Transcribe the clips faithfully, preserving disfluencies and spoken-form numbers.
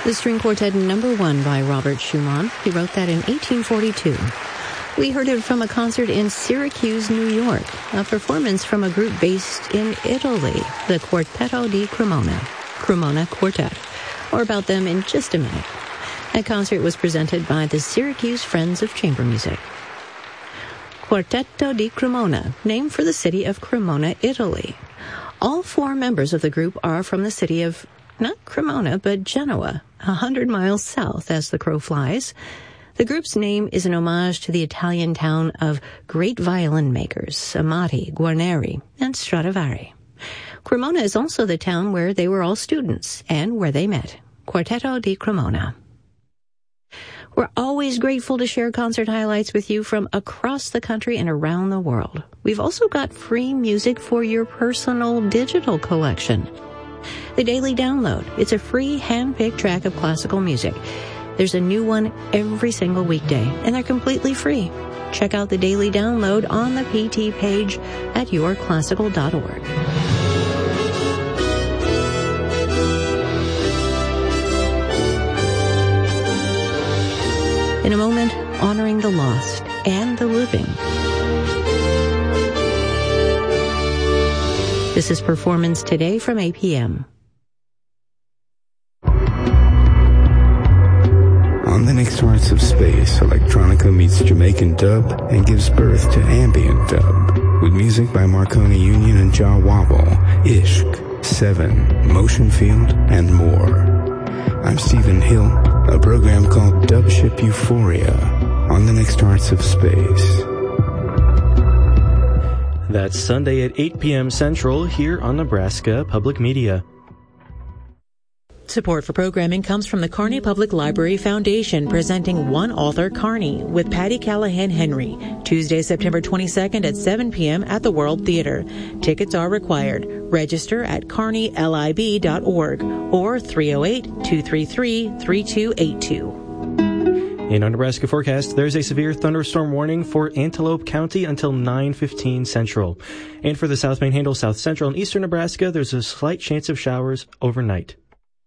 The string quartet number one by Robert Schumann. He wrote that in eighteen forty-two. We heard it from a concert in Syracuse, New York, a performance from a group based in Italy, the Quartetto di Cremona, Cremona Quartet. More about them in just a minute. That concert was presented by the Syracuse Friends of Chamber Music. Quartetto di Cremona, named for the city of Cremona, Italy. All four members of the group are from the city of, not Cremona, but Genoa, a hundred miles south as the crow flies. The group's name is an homage to the Italian town of great violin makers, Amati, Guarneri, and Stradivari. Cremona is also the town where they were all students and where they met. Quartetto di Cremona. We're always grateful to share concert highlights with you from across the country and around the world. We've also got free music for your personal digital collection. The Daily Download. It's a free hand-picked track of classical music. There's a new one every single weekday, and they're completely free. Check out the Daily Download on the P T page at your classical dot org. In a moment, honoring the lost and the living. This is Performance Today from A P M. On the next Hearts of Space, electronica meets Jamaican dub and gives birth to ambient dub. With music by Marconi Union and Jah Wobble, Ishq, Seven, Motion Field, and more. I'm Stephen Hill, a program called Dubship Euphoria on the next Hearts of Space. That's Sunday at eight p.m. Central here on Nebraska Public Media. Support for programming comes from the Kearney Public Library Foundation, presenting One Author Kearney with Patty Callahan Henry, Tuesday, September twenty-second at seven p.m. at the World Theater. Tickets are required. Register at kearney lib dot org or three oh eight, two three three, three two eight two. In our Nebraska forecast, there's a severe thunderstorm warning for Antelope County until nine fifteen Central. And for the South Panhandle, South Central, and Eastern Nebraska, there's a slight chance of showers overnight.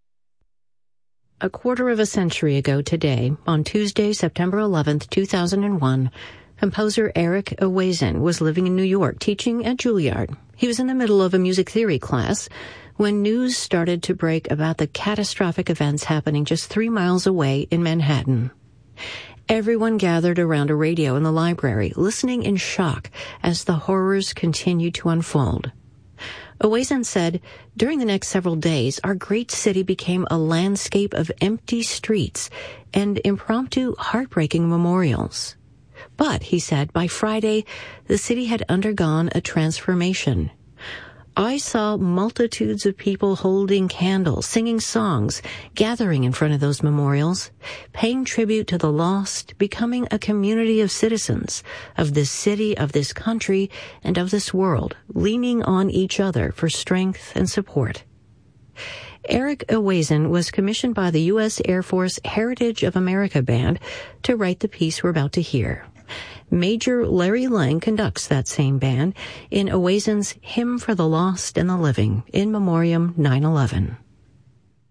A quarter of a century ago today, on Tuesday, September eleventh, two thousand one, composer Eric Ewazen was living in New York teaching at Juilliard. He was in the middle of a music theory class when news started to break about the catastrophic events happening just three miles away in Manhattan. Everyone gathered around a radio in the library, listening in shock as the horrors continued to unfold. Ewazen said, during the next several days, our great city became a landscape of empty streets and impromptu, heartbreaking memorials. But, he said, by Friday, the city had undergone a transformation. I saw multitudes of people holding candles, singing songs, gathering in front of those memorials, paying tribute to the lost, becoming a community of citizens of this city, of this country, and of this world, leaning on each other for strength and support. Eric Ewazen was commissioned by the U S Air Force Heritage of America Band to write the piece we're about to hear. Major Larry Lang conducts that same band in Ewazen's Hymn for the Lost and the Living, in Memoriam nine eleven.